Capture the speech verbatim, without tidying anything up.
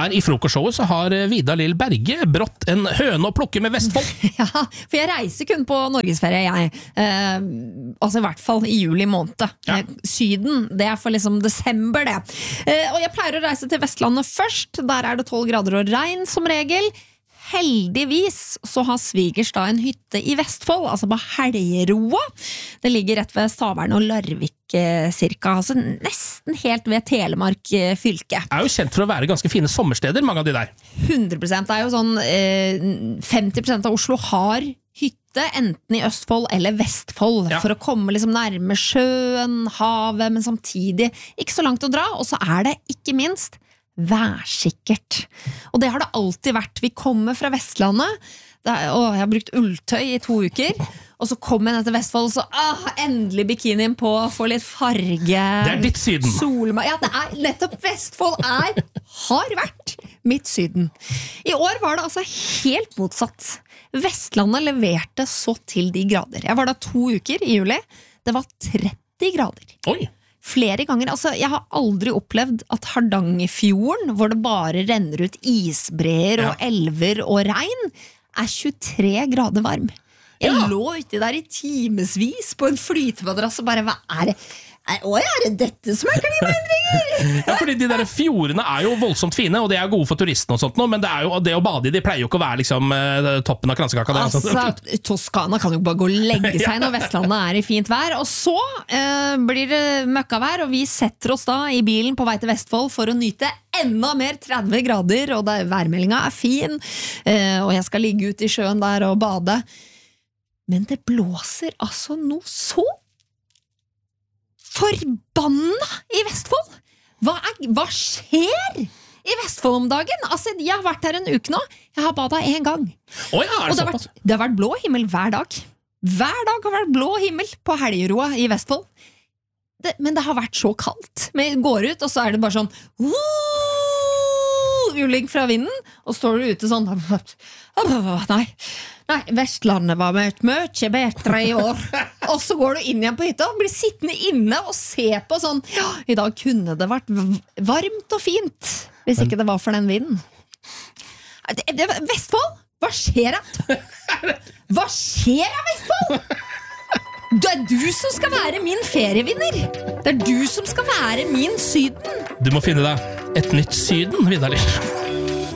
her i frokostshowet så har Vidar Lill Berge brått en høne å plukke med Vestfold. Ja, for jeg reiser kun på Norgesferie, jeg. Eh, altså i hvert fall i juli måned. Ja. Syden, det er for liksom desember, det. Eh, og jeg pleier å reise til Vestlandet først. Der er det tolv grader og regn som regel. Heldigvis så har svigers da en hytte i Vestfold, altså på Helgeroa. Det ligger rett ved Stavern og Larvik cirka, altså nesten helt ved Telemark fylke. Det er jo kjent for å være ganske fine sommersteder, mange av de der. hundre prosent, det er jo sånn eh, femti prosent av Oslo har hytte, enten i Østfold eller Vestfold, ja. For å komme liksom nærme sjøen, havet, men samtidig ikke så langt å dra, og så er det ikke minst værsikkert. Og det har det alltid vært. Vi kommer fra Vestlandet, er, å, jeg har brukt ulltøy i to uker, og så kommer jeg ned til Vestfold, så ah, endelig bikinien på, få litt farge. Det er ditt syden. Solma. Ja, det er nettopp Vestfold er, har vært mitt syden. I år var det altså helt motsatt. Vestlandet leverte så til de grader. Jeg var da to uker i juli. Det var tretti grader. Oi! Flere ganger, altså jeg har aldri opplevd at Hardangerfjorden, hvor det bare renner ut isbreer og ja. Elver og regn, er tjuetre grader varm. Jeg ja. Lå ute der i timesvis på en flytemadrass og bare, hva er det? Å, er det dette som er klimaendringer? Ja, fordi de der fjordene er jo voldsomt fine, og det er gode for turistene og sånt nå, men det, er jo, det å bade i, de pleier jo ikke å være liksom, toppen av kransekaka. Altså, Toskana kan jo bare gå og legge seg når Vestlandet er i fint vær, og så eh, blir det møkkavær, og vi setter oss da i bilen på vei til Vestfold for å nyte enda mer tretti grader, og der værmeldinga er fin, eh, og jeg skal ligge ute i sjøen der og bade. Men det blåser altså noe så forbanna i Vestfold! Hva, er, hva skjer i Vestfold om dagen? Altså, jeg har vært her en uke nå. Jeg har badet en gang. Oh ja, og det har, vært, det har vært blå himmel hver dag. Hver dag har vært blå himmel på Helgeroa i Vestfold. Det, men det har vært så kaldt. Men jeg går ut, og så er det bare sånn juling fra vinden, og står du ute sånn Nei, nei Vestlandet var møtt mye bedre i år. Og så går du inn igjen på hytta og blir sittende inne og se på sånn, ja, i dag kunne det vært varmt og fint hvis ikke det var for den vinden. Det, det, Vestfold, hva skjer da? Hva skjer da, Vestfold? Det er du som skal være min ferievinner. Det er du som skal være min syden. Du må finne deg et nytt syden, Vidar Lill.